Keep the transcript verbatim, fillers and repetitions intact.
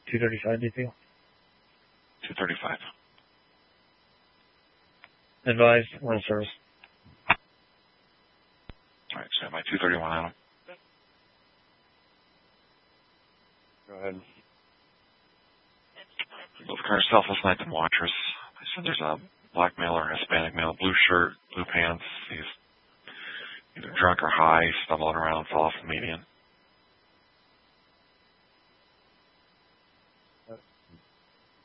two thirty-five, do you feel? two thirty-five. Advised, we're in service. All right, stand by two thirty-one, Adam. Go ahead. Both cars selfless night and watchers. I said there's a black male or Hispanic male, blue shirt, blue pants. He's either drunk or high, stumbling around, fell off the median.